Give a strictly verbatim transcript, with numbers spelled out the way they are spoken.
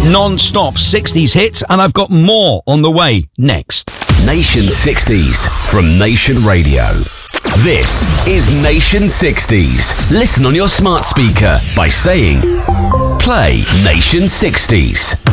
Non-stop sixties hits, and I've got more on the way next. Nation sixties from Nation Radio. This is Nation sixties. Listen on your smart speaker by saying, play Nation sixties.